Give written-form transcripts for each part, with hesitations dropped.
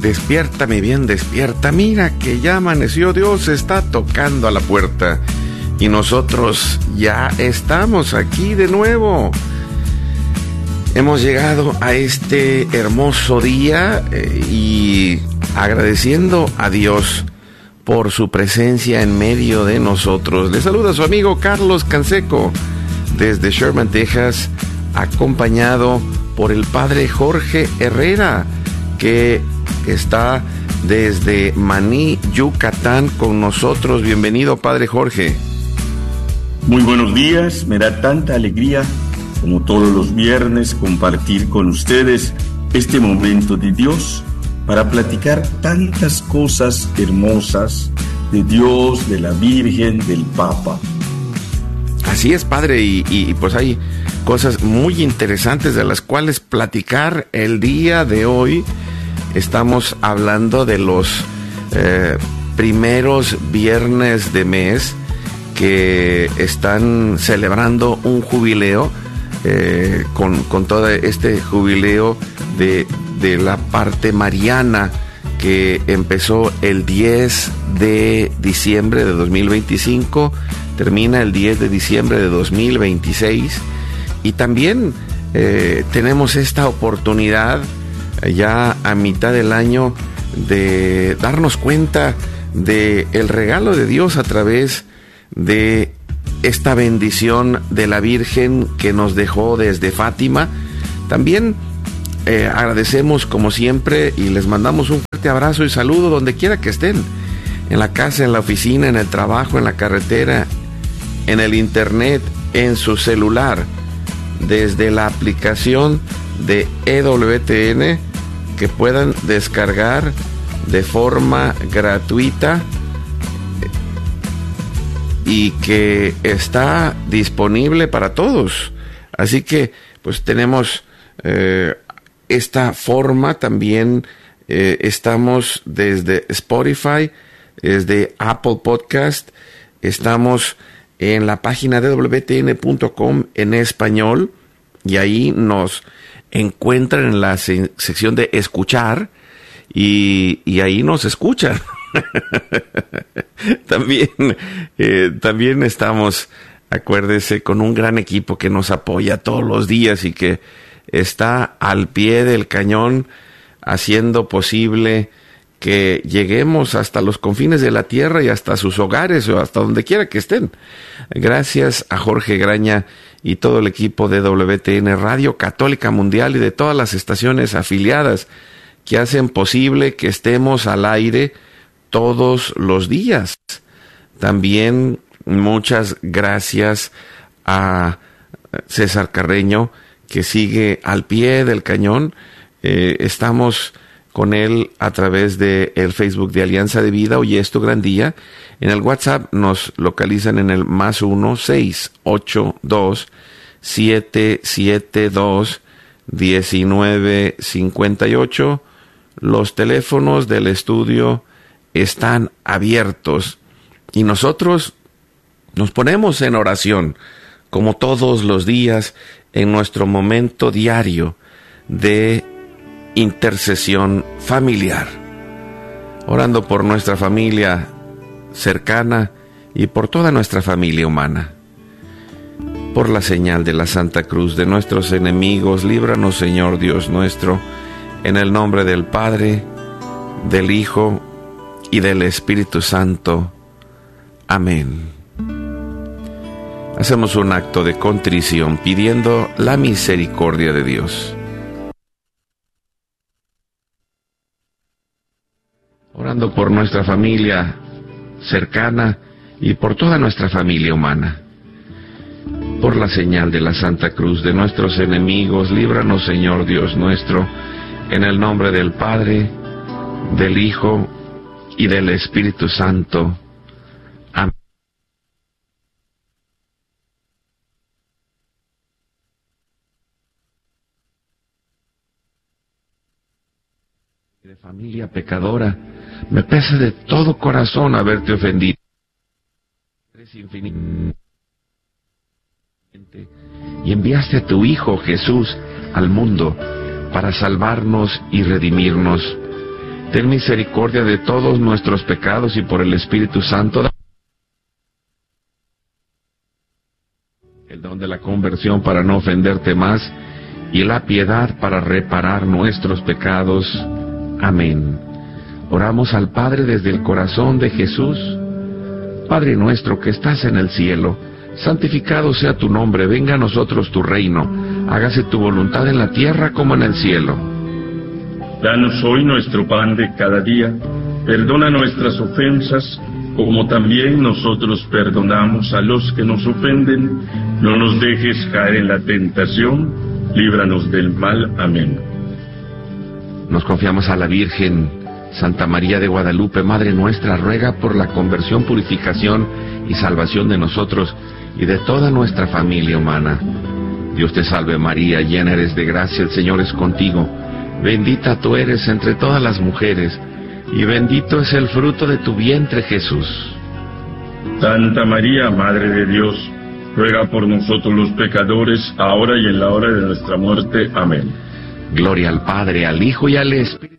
Despierta, mi bien, despierta. Mira que ya amaneció, Dios está tocando a la puerta. Y nosotros ya estamos aquí de nuevo. Hemos llegado a este hermoso día y agradeciendo a Dios por su presencia en medio de nosotros. Le saluda su amigo Carlos Canseco desde Sherman, Texas, acompañado por el padre Jorge Herrera, que está desde Maní, Yucatán, con nosotros. Bienvenido, padre Jorge. Muy buenos días, me da tanta alegría, como todos los viernes, compartir con ustedes este momento de Dios para platicar tantas cosas hermosas de Dios, de la Virgen, del Papa. Así es, padre, y pues hay cosas muy interesantes de las cuales platicar el día de hoy. Estamos hablando de los primeros viernes de mes que están celebrando un jubileo, con todo este jubileo de la parte mariana que empezó el 10 de diciembre de 2025, termina el 10 de diciembre de 2026, y también tenemos esta oportunidad ya a mitad del año de darnos cuenta de el regalo de Dios a través de esta bendición de la Virgen que nos dejó desde Fátima. También agradecemos como siempre y les mandamos un fuerte abrazo y saludo donde quiera que estén, en la casa, en la oficina, en el trabajo, en la carretera, en el internet, en su celular, desde la aplicación de EWTN, que puedan descargar de forma gratuita y que está disponible para todos. Así que pues tenemos esta forma. También estamos desde Spotify, desde Apple Podcast, estamos en la página de wtn.com en español, y ahí nos encuentran en la sección de escuchar, y ahí nos escuchan. También estamos, acuérdese, con un gran equipo que nos apoya todos los días y que está al pie del cañón haciendo posible que lleguemos hasta los confines de la tierra y hasta sus hogares o hasta donde quiera que estén. Gracias a Jorge Graña y todo el equipo de WTN Radio Católica Mundial y de todas las estaciones afiliadas que hacen posible que estemos al aire todos los días. También muchas gracias a César Carreño, que sigue al pie del cañón. Estamos con él a través de el Facebook de Alianza de Vida. Hoy es tu gran día. En el WhatsApp nos localizan en el +1 682 772 1958. Los teléfonos del estudio están abiertos y nosotros nos ponemos en oración, como todos los días, en nuestro momento diario de intercesión familiar, orando por nuestra familia cercana y por toda nuestra familia humana. Por la señal de la Santa Cruz de nuestros enemigos, líbranos, Señor Dios nuestro, en el nombre del Padre, del Hijo y del Espíritu Santo. Amén. Hacemos un acto de contrición pidiendo la misericordia de Dios. Orando por nuestra familia cercana y por toda nuestra familia humana. Por la señal de la Santa Cruz de nuestros enemigos, líbranos, Señor Dios nuestro, en el nombre del Padre, del Hijo y del Espíritu Santo. Amén. De familia pecadora, me pesa de todo corazón haberte ofendido. Eres infinito. Y enviaste a tu Hijo Jesús al mundo para salvarnos y redimirnos. ten misericordia de todos nuestros pecados y por el Espíritu Santo, el don de la conversión para no ofenderte más y la piedad para reparar nuestros pecados. Amén. Oramos al Padre desde el corazón de Jesús. Padre nuestro que estás en el cielo, santificado sea tu nombre, venga a nosotros tu reino, hágase tu voluntad en la tierra como en el cielo. Danos hoy nuestro pan de cada día, perdona nuestras ofensas, como también nosotros perdonamos a los que nos ofenden, no nos dejes caer en la tentación, líbranos del mal. Amén. Nos confiamos a la Virgen. Santa María de Guadalupe, Madre nuestra, ruega por la conversión, purificación y salvación de nosotros y de toda nuestra familia humana. Dios te salve María, llena eres de gracia, el Señor es contigo. Bendita tú eres entre todas las mujeres, y bendito es el fruto de tu vientre, Jesús. Santa María, Madre de Dios, ruega por nosotros los pecadores, ahora y en la hora de nuestra muerte. Amén. Gloria al Padre, al Hijo y al Espíritu.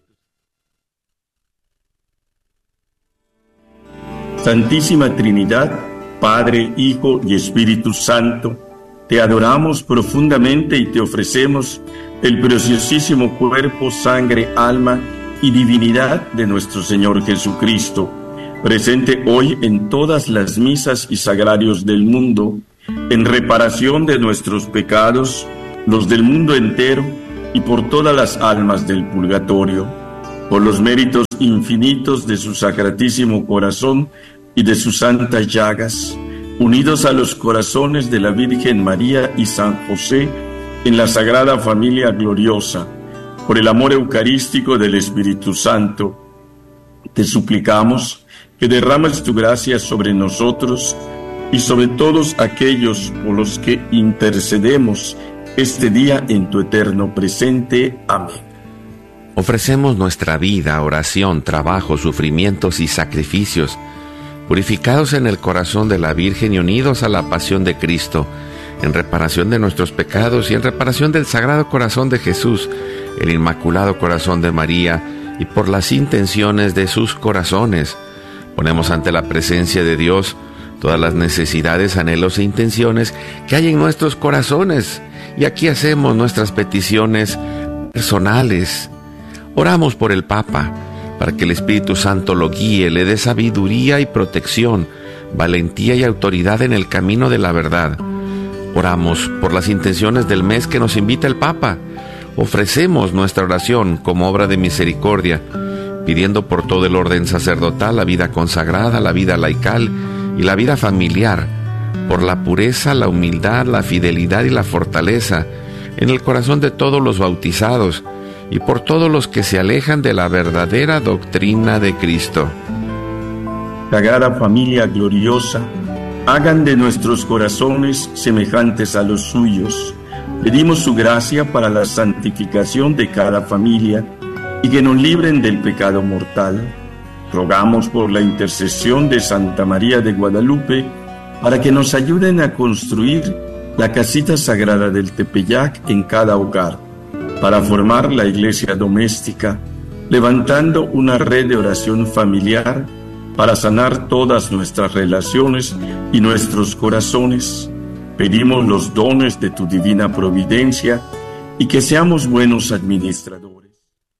Santísima Trinidad, Padre, Hijo y Espíritu Santo, te adoramos profundamente y te ofrecemos el preciosísimo cuerpo, sangre, alma y divinidad de nuestro Señor Jesucristo, presente hoy en todas las misas y sagrarios del mundo, en reparación de nuestros pecados, los del mundo entero y por todas las almas del purgatorio, por los méritos infinitos de su sacratísimo corazón y de sus santas llagas, unidos a los corazones de la Virgen María y San José en la Sagrada Familia Gloriosa, por el amor eucarístico del Espíritu Santo, te suplicamos que derrames tu gracia sobre nosotros y sobre todos aquellos por los que intercedemos este día en tu eterno presente. Amén. Ofrecemos nuestra vida, oración, trabajo, sufrimientos y sacrificios, purificados en el corazón de la Virgen y unidos a la pasión de Cristo, en reparación de nuestros pecados y en reparación del Sagrado Corazón de Jesús, el Inmaculado Corazón de María y por las intenciones de sus corazones. Ponemos ante la presencia de Dios todas las necesidades, anhelos e intenciones que hay en nuestros corazones, y aquí hacemos nuestras peticiones personales. Oramos por el Papa, para que el Espíritu Santo lo guíe, le dé sabiduría y protección, valentía y autoridad en el camino de la verdad. Oramos por las intenciones del mes que nos invita el Papa. Ofrecemos nuestra oración como obra de misericordia, pidiendo por todo el orden sacerdotal, la vida consagrada, la vida laical y la vida familiar, por la pureza, la humildad, la fidelidad y la fortaleza en el corazón de todos los bautizados, y por todos los que se alejan de la verdadera doctrina de Cristo. Sagrada Familia Gloriosa, hagan de nuestros corazones semejantes a los suyos. Pedimos su gracia para la santificación de cada familia y que nos libren del pecado mortal. Rogamos por la intercesión de Santa María de Guadalupe para que nos ayuden a construir la casita sagrada del Tepeyac en cada hogar, para formar la iglesia doméstica, levantando una red de oración familiar para sanar todas nuestras relaciones y nuestros corazones. Pedimos los dones de tu divina providencia y que seamos buenos administradores.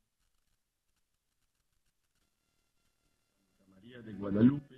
María de Guadalupe,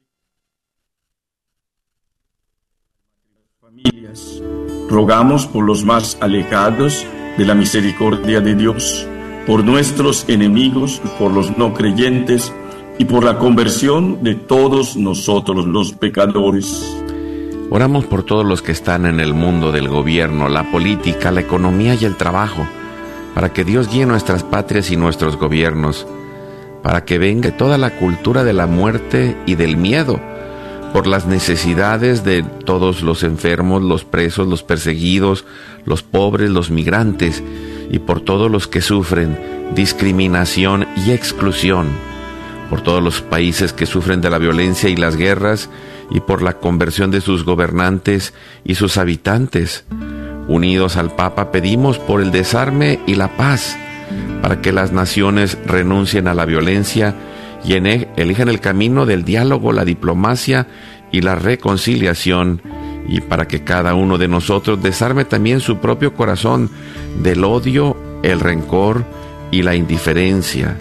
familias, rogamos por los más alejados de la misericordia de Dios, por nuestros enemigos, por los no creyentes y por la conversión de todos nosotros los pecadores. Oramos por todos los que están en el mundo del gobierno, la política, la economía y el trabajo, para que Dios guíe nuestras patrias y nuestros gobiernos, para que venga toda la cultura de la muerte y del miedo, por las necesidades de todos los enfermos, los presos, los perseguidos, los pobres, los migrantes, y por todos los que sufren discriminación y exclusión, por todos los países que sufren de la violencia y las guerras, y por la conversión de sus gobernantes y sus habitantes. Unidos al Papa pedimos por el desarme y la paz, para que las naciones renuncien a la violencia y elijan el camino del diálogo, la diplomacia y la reconciliación, y para que cada uno de nosotros desarme también su propio corazón del odio, el rencor y la indiferencia.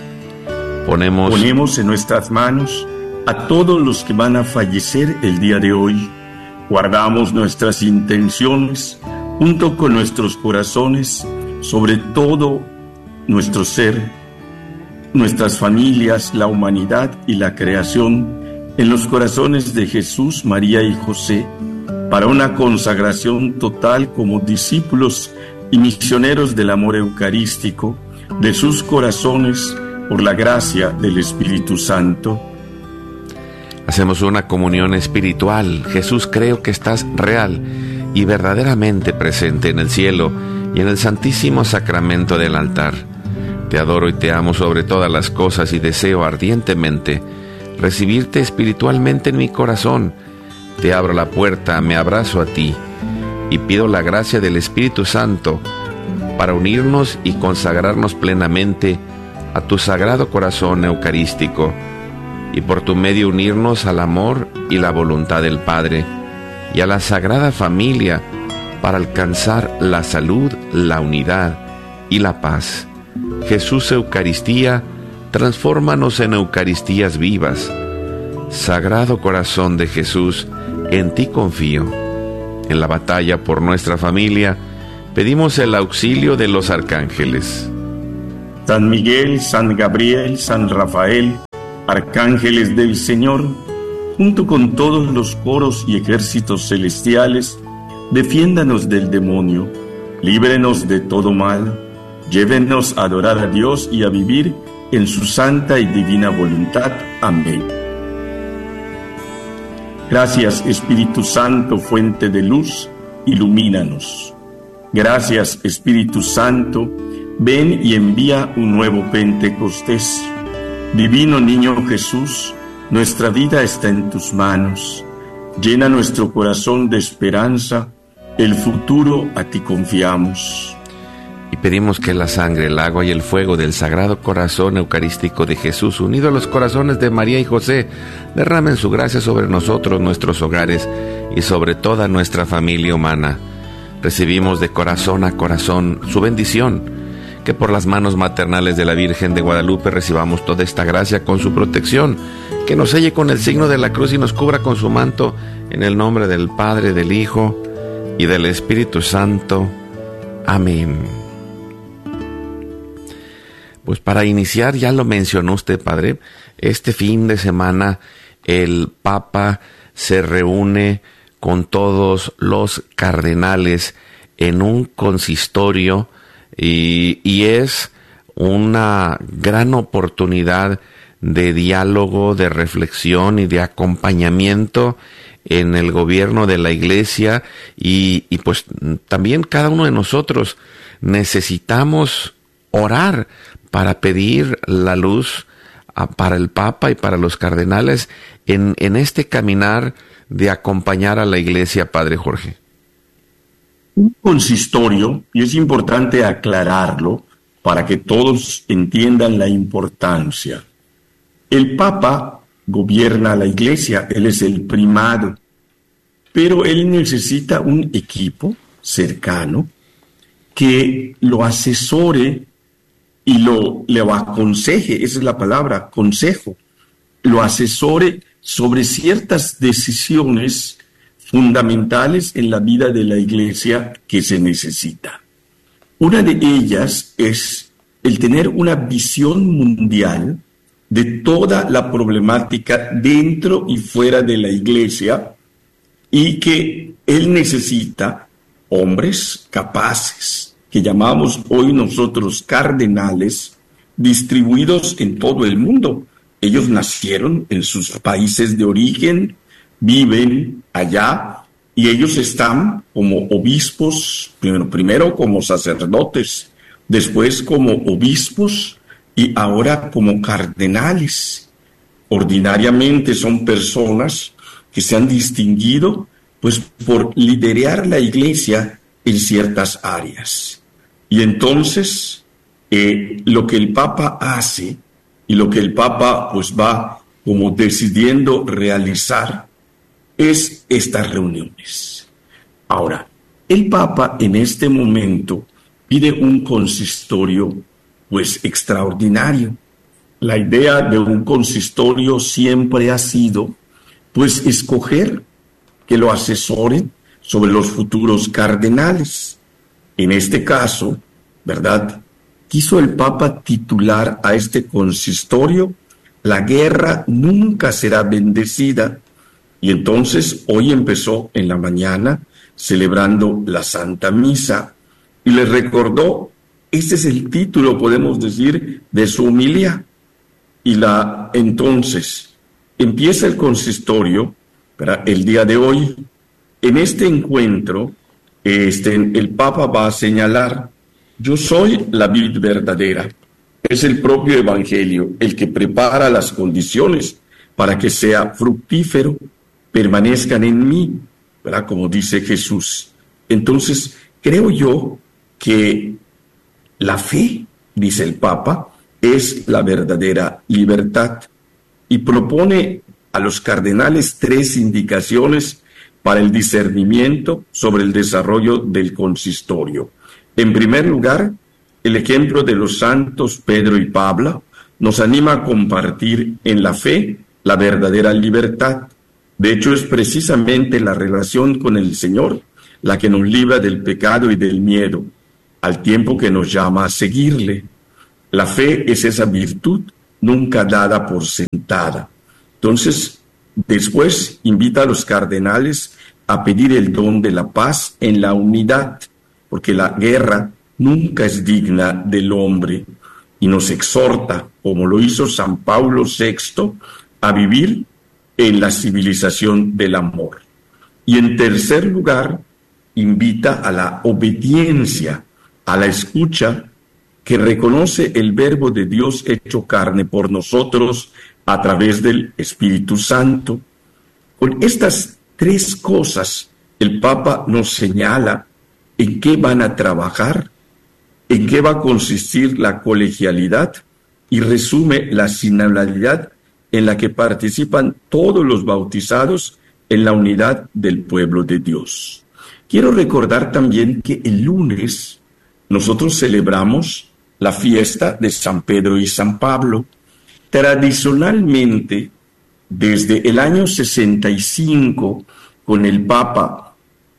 Ponemos en nuestras manos a todos los que van a fallecer el día de hoy. Guardamos nuestras intenciones junto con nuestros corazones, sobre todo nuestro ser, nuestras familias, la humanidad y la creación, en los corazones de Jesús, María y José, para una consagración total como discípulos y misioneros del amor eucarístico de sus corazones por la gracia del Espíritu Santo. Hacemos una comunión espiritual. Jesús, creo que estás real y verdaderamente presente en el cielo y en el santísimo sacramento del altar. Te adoro y te amo sobre todas las cosas y deseo ardientemente recibirte espiritualmente en mi corazón. Te abro la puerta, me abrazo a ti y pido la gracia del Espíritu Santo para unirnos y consagrarnos plenamente a tu sagrado corazón eucarístico, y por tu medio unirnos al amor y la voluntad del Padre y a la Sagrada Familia para alcanzar la salud, la unidad y la paz. Jesús Eucaristía, transfórmanos en Eucaristías vivas. Sagrado Corazón de Jesús, en ti confío. En la batalla por nuestra familia, pedimos el auxilio de los arcángeles. San Miguel, San Gabriel, San Rafael, arcángeles del Señor, junto con todos los coros y ejércitos celestiales, defiéndanos del demonio, líbrenos de todo mal, llévenos a adorar a Dios y a vivir en su santa y divina voluntad. Amén. Gracias, Espíritu Santo, fuente de luz, ilumínanos. Gracias, Espíritu Santo, ven y envía un nuevo Pentecostés. Divino Niño Jesús, nuestra vida está en tus manos. Llena nuestro corazón de esperanza, el futuro a ti confiamos. Y pedimos que la sangre, el agua y el fuego del Sagrado Corazón Eucarístico de Jesús, unido a los corazones de María y José, derramen su gracia sobre nosotros, nuestros hogares y sobre toda nuestra familia humana. Recibimos de corazón a corazón su bendición, que por las manos maternales de la Virgen de Guadalupe recibamos toda esta gracia con su protección, que nos selle con el signo de la cruz y nos cubra con su manto, en el nombre del Padre, del Hijo y del Espíritu Santo. Amén. Pues para iniciar, ya lo mencionó usted, Padre, este fin de semana el Papa se reúne con todos los cardenales en un consistorio y es una gran oportunidad de diálogo, de reflexión y de acompañamiento en el gobierno de la Iglesia y pues también cada uno de nosotros necesitamos orar para pedir la luz para el Papa y para los cardenales en este caminar de acompañar a la Iglesia, Padre Jorge. Un consistorio, y es importante aclararlo para que todos entiendan la importancia. El Papa gobierna a la Iglesia, él es el primado, pero él necesita un equipo cercano que lo asesore y le aconseje, esa es la palabra, consejo, lo asesore sobre ciertas decisiones fundamentales en la vida de la Iglesia que se necesita. Una de ellas es el tener una visión mundial de toda la problemática dentro y fuera de la Iglesia, y que él necesita hombres capaces, que llamamos hoy nosotros cardenales, distribuidos en todo el mundo. Ellos nacieron en sus países de origen, viven allá, y ellos están como obispos, primero como sacerdotes, después como obispos y ahora como cardenales. Ordinariamente son personas que se han distinguido pues por liderar la Iglesia en ciertas áreas. Y entonces lo que el Papa hace y lo que el Papa pues va como decidiendo realizar es estas reuniones. Ahora, el Papa en este momento pide un consistorio pues extraordinario. La idea de un consistorio siempre ha sido pues escoger que lo asesoren sobre los futuros cardenales. En este caso, ¿verdad?, quiso el Papa titular a este consistorio "La guerra nunca será bendecida". Y entonces hoy empezó en la mañana celebrando la Santa Misa y les recordó, este es el título, podemos decir, de su homilía. Y entonces empieza el consistorio para el día de hoy. En este encuentro, el Papa va a señalar: yo soy la vid verdadera. Es el propio Evangelio el que prepara las condiciones para que sea fructífero, permanezcan en mí, ¿verdad?, como dice Jesús. Entonces, creo yo que la fe, dice el Papa, es la verdadera libertad, y propone a los cardenales 3 indicaciones para el discernimiento sobre el desarrollo del consistorio. En primer lugar, el ejemplo de los santos Pedro y Pablo nos anima a compartir en la fe la verdadera libertad. De hecho, es precisamente la relación con el Señor la que nos libra del pecado y del miedo, al tiempo que nos llama a seguirle. La fe es esa virtud nunca dada por sentada. Entonces, después invita a los cardenales a pedir el don de la paz en la unidad, porque la guerra nunca es digna del hombre, y nos exhorta, como lo hizo San Pablo VI, a vivir en la civilización del amor. Y en tercer lugar, invita a la obediencia, a la escucha, que reconoce el Verbo de Dios hecho carne por nosotros a través del Espíritu Santo. Con estas 3 cosas, el Papa nos señala en qué van a trabajar, en qué va a consistir la colegialidad, y resume la sinodalidad en la que participan todos los bautizados en la unidad del pueblo de Dios. Quiero recordar también que el lunes nosotros celebramos la fiesta de San Pedro y San Pablo. Tradicionalmente, desde el año 65, con el Papa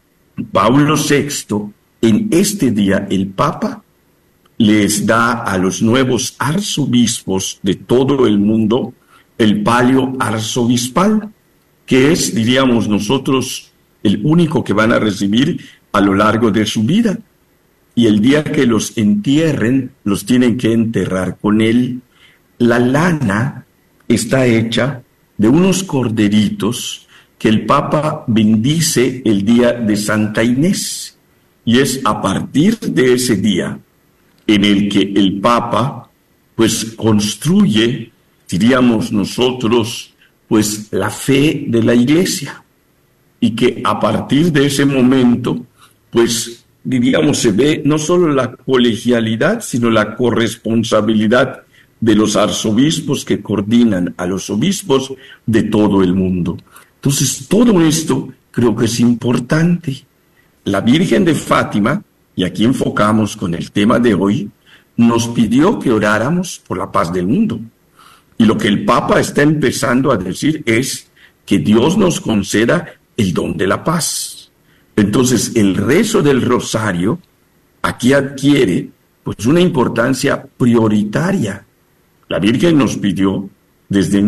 Pablo VI, en este día el Papa les da a los nuevos arzobispos de todo el mundo el palio arzobispal, que es, diríamos nosotros, el único que van a recibir a lo largo de su vida. Y el día que los entierren, los tienen que enterrar con él. La lana está hecha de unos corderitos que el Papa bendice el día de Santa Inés. Y es a partir de ese día en el que el Papa pues construye, diríamos nosotros, pues la fe de la Iglesia, y que a partir de ese momento pues diríamos se ve no solo la colegialidad, sino la corresponsabilidad de los arzobispos que coordinan a los obispos de todo el mundo. Entonces todo esto creo que es importante. La Virgen de Fátima, y aquí enfocamos con el tema de hoy, nos pidió que oráramos por la paz del mundo. Y lo que el Papa está empezando a decir es que Dios nos conceda el don de la paz. Entonces, el rezo del rosario aquí adquiere pues una importancia prioritaria. La Virgen nos pidió desde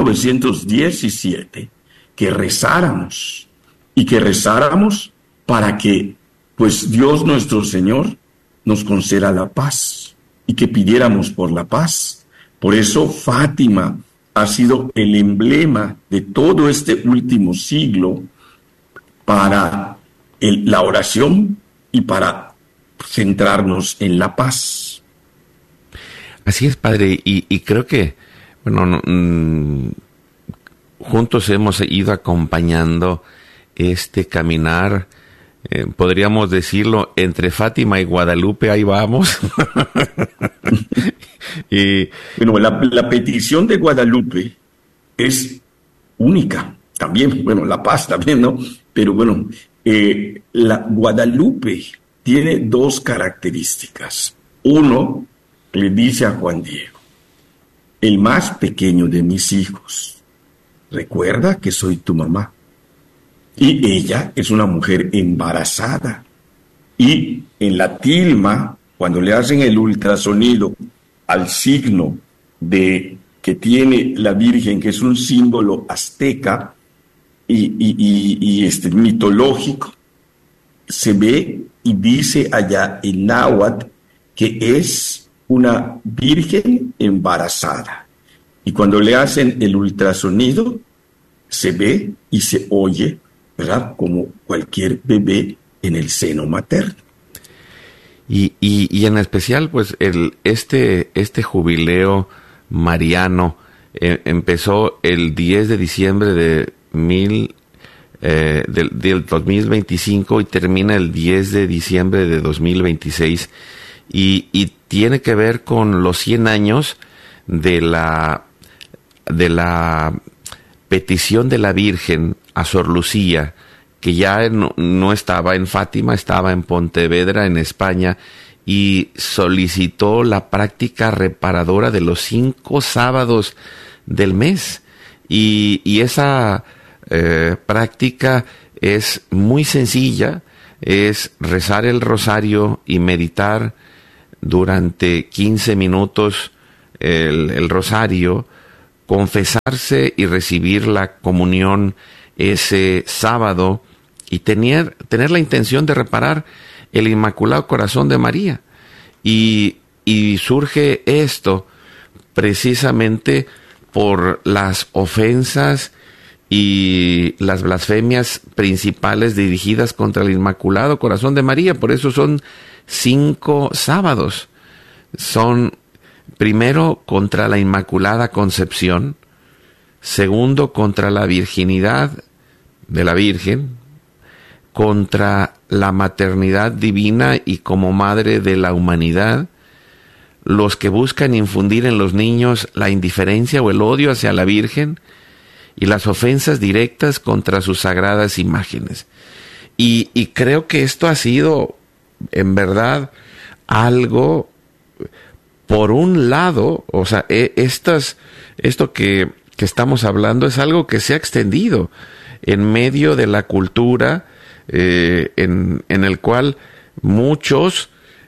1917 que rezáramos, y que rezáramos para que pues Dios nuestro Señor nos conceda la paz, y que pidiéramos por la paz. Por eso Fátima ha sido el emblema de todo este último siglo para la oración y para centrarnos en la paz. Así es, padre, y creo que, bueno, juntos hemos ido acompañando este caminar podríamos decirlo, entre Fátima y Guadalupe, ahí vamos. Y bueno, la petición de Guadalupe es única también, bueno, La Paz también, ¿no? Pero bueno, la Guadalupe tiene dos características. Uno, le dice a Juan Diego: el más pequeño de mis hijos, recuerda que soy tu mamá. Y ella es una mujer embarazada. Y en la tilma, cuando le hacen el ultrasonido al signo de que tiene la Virgen, que es un símbolo azteca y mitológico, se ve y dice allá en náhuatl que es una virgen embarazada. Y cuando le hacen el ultrasonido, se ve y se oye, ¿verdad?, como cualquier bebé en el seno materno. Y en especial, pues, este jubileo mariano empezó el 10 de diciembre del 2025 y termina el 10 de diciembre de 2026. Y tiene que ver con los 100 años de la petición de la Virgen a Sor Lucía, que ya no estaba en Fátima, estaba en Pontevedra, en España, y solicitó la práctica reparadora de los 5 sábados del mes. Y esa práctica es muy sencilla, es rezar el rosario y meditar durante 15 minutos el rosario, confesarse y recibir la comunión ese sábado y tener la intención de reparar el Inmaculado Corazón de María. Y surge esto precisamente por las ofensas y las blasfemias principales dirigidas contra el Inmaculado Corazón de María. Por eso son 5 sábados. Son, primero, contra la Inmaculada Concepción; segundo, contra la virginidad de la Virgen; contra la maternidad divina y como madre de la humanidad; los que buscan infundir en los niños la indiferencia o el odio hacia la Virgen; y las ofensas directas contra sus sagradas imágenes. Y creo que esto ha sido, en verdad, algo, por un lado, o sea, esto que estamos hablando es algo que se ha extendido en medio de la cultura, en el cual muchos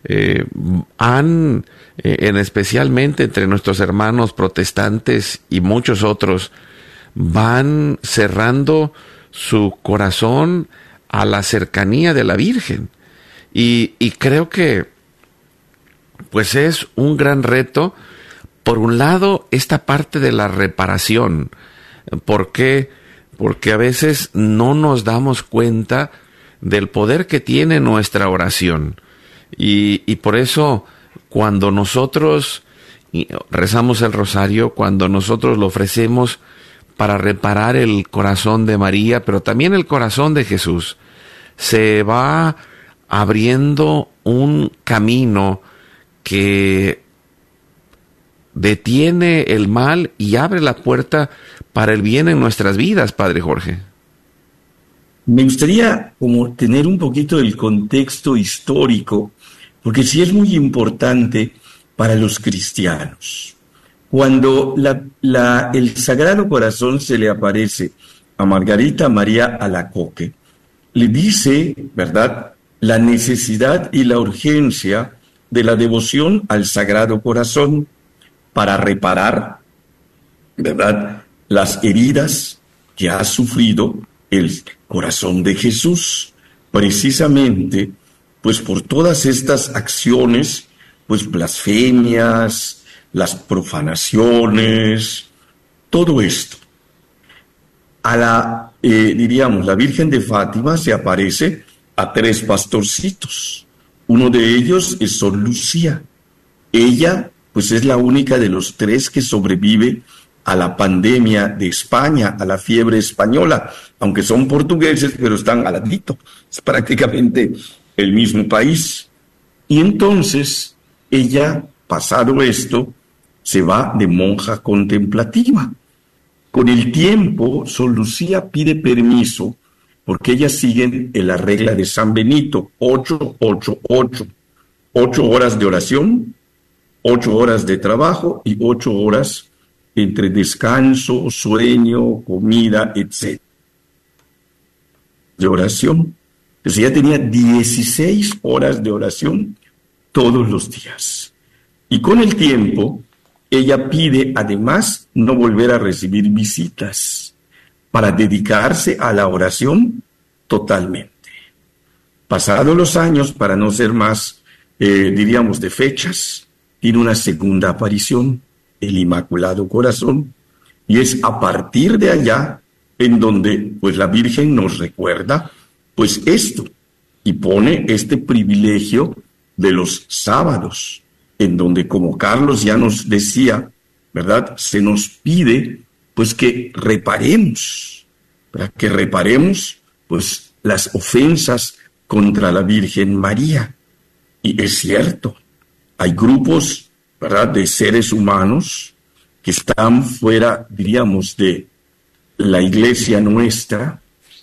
especialmente entre nuestros hermanos protestantes y muchos otros, van cerrando su corazón a la cercanía de la Virgen. Y creo que pues es un gran reto, por un lado, esta parte de la reparación. ¿Por qué? Porque a veces no nos damos cuenta del poder que tiene nuestra oración. Y por eso, cuando nosotros rezamos el rosario, cuando nosotros lo ofrecemos para reparar el corazón de María, pero también el corazón de Jesús, se va abriendo un camino que detiene el mal y abre la puerta para el bien en nuestras vidas, Padre Jorge. Me gustaría como tener un poquito del contexto histórico, porque sí es muy importante para los cristianos. Cuando el Sagrado Corazón se le aparece a Margarita María Alacoque, le dice, ¿verdad?, la necesidad y la urgencia de la devoción al Sagrado Corazón para reparar, ¿verdad?, las heridas que ha sufrido el corazón de Jesús, precisamente, pues por todas estas acciones, pues blasfemias, las profanaciones, todo esto. La Virgen de Fátima se aparece a 3 pastorcitos. Uno de ellos es Sor Lucía. Ella, pues es la única de los 3 que sobrevive a la pandemia de España, a la fiebre española, aunque son portugueses, pero están al ladito, es prácticamente el mismo país. Y entonces ella, pasado esto, se va de monja contemplativa. Con el tiempo, Sor Lucía pide permiso porque ellas siguen en la regla de San Benito, 8-8-8. 8 horas de oración, 8 horas de trabajo y 8 horas entre descanso, sueño, comida, etc. De oración. Entonces ella tenía 16 horas de oración todos los días. Y con el tiempo, ella pide además no volver a recibir visitas para dedicarse a la oración totalmente. Pasados los años, para no ser más, diríamos, de fechas, tiene una segunda aparición, el Inmaculado Corazón, y es a partir de allá en donde pues la Virgen nos recuerda pues esto, y pone este privilegio de los sábados, en donde, como Carlos ya nos decía, ¿verdad?, se nos pide pues que reparemos, ¿verdad?, que reparemos pues las ofensas contra la Virgen María. Y es cierto, hay grupos, ¿verdad?, de seres humanos que están fuera, diríamos, de la iglesia nuestra,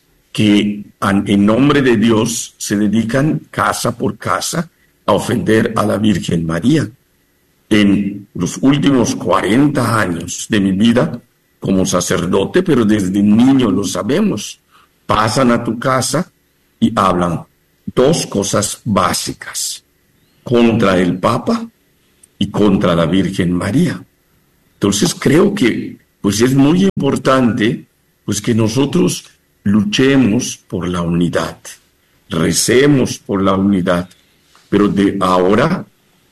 que en nombre de Dios se dedican casa por casa a ofender a la Virgen María. En los últimos 40 años de mi vida como sacerdote, pero desde niño lo sabemos, pasan a tu casa y hablan 2 cosas básicas: contra el Papa y contra la Virgen María. Entonces creo que pues es muy importante pues que nosotros luchemos por la unidad, recemos por la unidad, pero de ahora,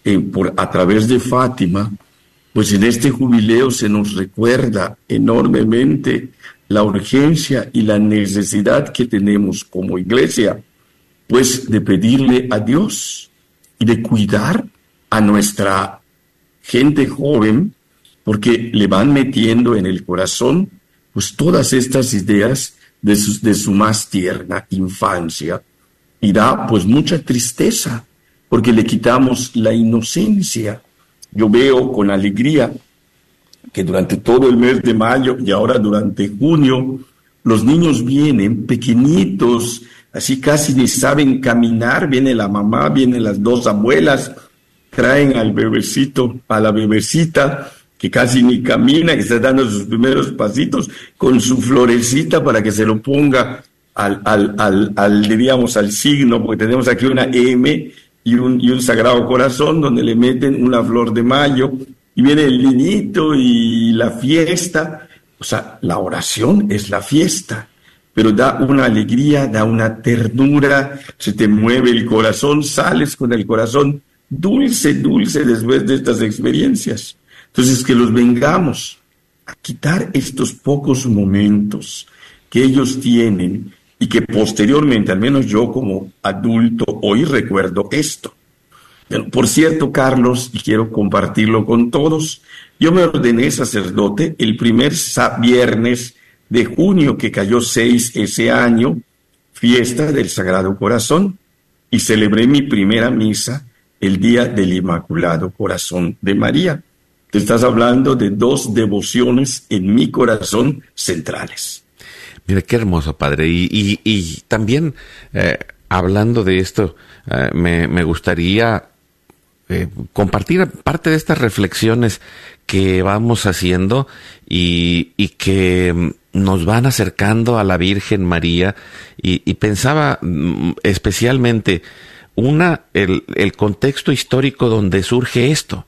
a través de Fátima, pues en este jubileo se nos recuerda enormemente la urgencia y la necesidad que tenemos como iglesia, pues de pedirle a Dios y de cuidar a nuestra gente joven, porque le van metiendo en el corazón pues todas estas ideas de su más tierna infancia, y da pues mucha tristeza porque le quitamos la inocencia. Yo veo con alegría que durante todo el mes de mayo y ahora durante junio los niños vienen pequeñitos, así casi ni saben caminar, viene la mamá, vienen las 2 abuelas, traen al bebecito, a la bebecita, que casi ni camina, que está dando sus primeros pasitos, con su florecita para que se lo ponga diríamos, al signo, porque tenemos aquí una M y un Sagrado Corazón, donde le meten una flor de mayo, y viene el niñito y la fiesta. O sea, la oración es la fiesta, pero da una alegría, da una ternura, se te mueve el corazón, sales con el corazón dulce, dulce después de estas experiencias. Entonces, que los vengamos a quitar estos pocos momentos que ellos tienen y que posteriormente, al menos yo como adulto, hoy recuerdo esto. Por cierto, Carlos, y quiero compartirlo con todos, yo me ordené sacerdote el primer viernes de junio, que cayó 6 ese año, fiesta del Sagrado Corazón, y celebré mi primera misa el día del Inmaculado Corazón de María. Te estás hablando de 2 devociones en mi corazón centrales. Mira, qué hermoso, padre. Y también, hablando de esto, me gustaría compartir parte de estas reflexiones que vamos haciendo y que nos van acercando a la Virgen María. Y pensaba especialmente, el contexto histórico donde surge esto.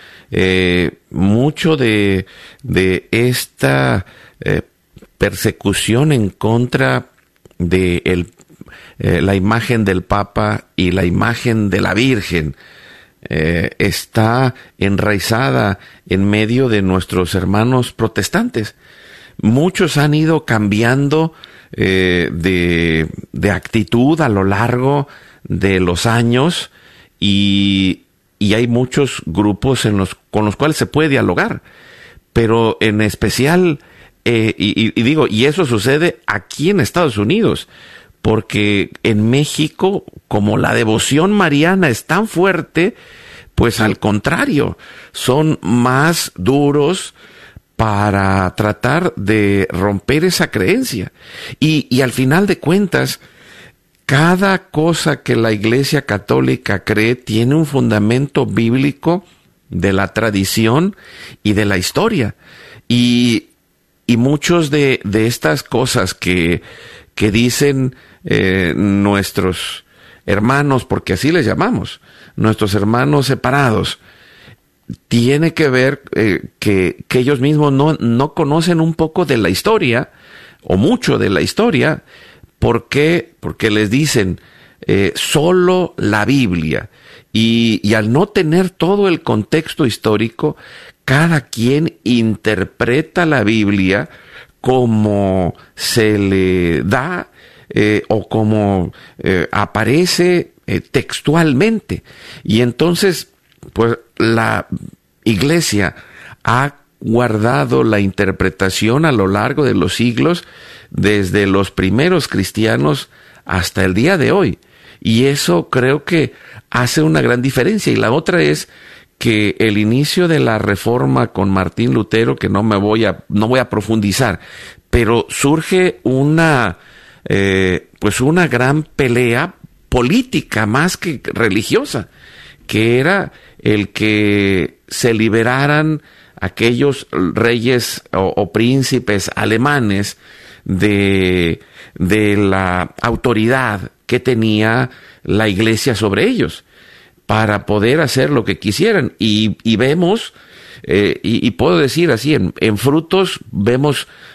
Mucho de esta persecución en contra de la imagen del Papa y la imagen de la Virgen está enraizada en medio de nuestros hermanos protestantes. Muchos han ido cambiando de actitud a lo largo de los años, y hay muchos grupos con los cuales se puede dialogar, pero en especial, y eso sucede aquí en Estados Unidos, porque en México, como la devoción mariana es tan fuerte, pues al contrario, son más duros para tratar de romper esa creencia. Y al final de cuentas, cada cosa que la Iglesia Católica cree tiene un fundamento bíblico de la tradición y de la historia. Y muchos de estas cosas que dicen nuestros hermanos, porque así les llamamos, nuestros hermanos separados, tiene que ver que ellos mismos no conocen un poco de la historia, o mucho de la historia. ¿Por qué? Porque les dicen solo la Biblia. Y al no tener todo el contexto histórico, cada quien interpreta la Biblia como se le da o como aparece textualmente. Y entonces, pues la Iglesia ha guardado la interpretación a lo largo de los siglos, desde los primeros cristianos hasta el día de hoy. Y eso creo que hace una gran diferencia. Y la otra es que el inicio de la Reforma con Martín Lutero, que no voy a profundizar, pero surge una gran pelea política más que religiosa, que era el que se liberaran aquellos reyes o príncipes alemanes de la autoridad que tenía la Iglesia sobre ellos, para poder hacer lo que quisieran. Y vemos, y puedo decir así, en frutos vemos